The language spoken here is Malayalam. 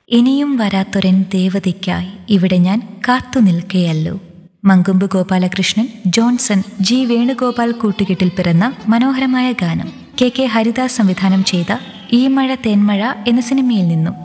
ഇനിയും വരാത്തൊരൻ ദേവതയ്ക്കായി ഇവിടെ ഞാൻ കാത്തു നിൽക്കയല്ലോ. മങ്കൊമ്പ് ഗോപാലകൃഷ്ണൻ, ജോൺസൺ, ജി വേണുഗോപാൽ കൂട്ടുകെട്ടിൽ പിറന്ന മനോഹരമായ ഗാനം. കെ കെ ഹരിദാസ് സംവിധാനം ചെയ്ത ഈ മഴ തേന്മഴ എന്ന സിനിമയിൽ നിന്നും.